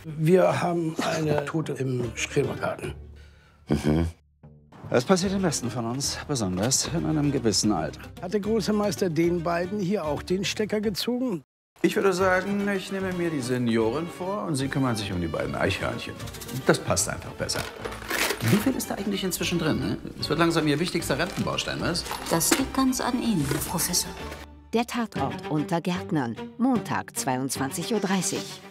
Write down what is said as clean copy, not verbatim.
Wir haben eine Tote im Schrebergarten. Das passiert den besten von uns, besonders in einem gewissen Alter. Hat der große Meister den beiden hier auch den Stecker gezogen? Ich würde sagen, ich nehme mir die Seniorin vor und Sie kümmern sich um die beiden Eichhörnchen. Das passt einfach besser. Wie viel ist da eigentlich inzwischen drin? Ne? Es wird langsam Ihr wichtigster Rentenbaustein, was? Das liegt ganz an Ihnen, Herr Professor. Der Tatort unter Gärtnern. Montag, 22:30 Uhr.